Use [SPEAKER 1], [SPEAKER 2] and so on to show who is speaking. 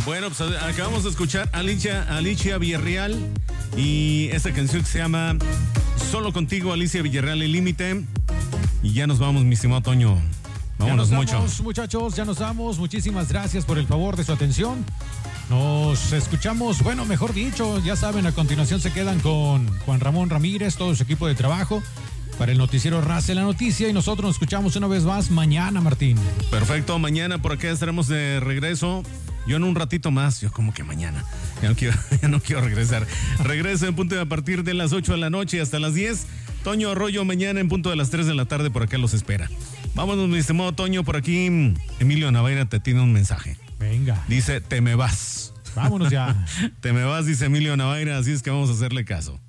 [SPEAKER 1] Bueno, pues acabamos de escuchar a Alicia Villarreal y esta canción que se llama Solo Contigo, Alicia Villarreal, El Límite. Y ya nos vamos, mi estimado Toño. Vámonos mucho.
[SPEAKER 2] Muchachos, ya nos vamos. Muchísimas gracias por el favor de su atención. Nos escuchamos, bueno, mejor dicho, ya saben, a continuación se quedan con Juan Ramón Ramírez, todo su equipo de trabajo, para el noticiero Raza en la Noticia, y nosotros nos escuchamos una vez más mañana, Martín.
[SPEAKER 1] Perfecto, mañana por acá estaremos de regreso. Yo en un ratito más, yo como que mañana. Ya no quiero regresar. Regreso en punto de a partir de las 8 de la noche hasta las 10. Toño Arroyo mañana en punto de las 3 de la tarde por acá los espera. Vámonos, mi estimado Toño, por aquí Emilio Navaira te tiene un mensaje.
[SPEAKER 2] Venga.
[SPEAKER 1] Dice, te me vas.
[SPEAKER 2] Vámonos ya.
[SPEAKER 1] Te me vas, dice Emilio Navaira, así es que vamos a hacerle caso.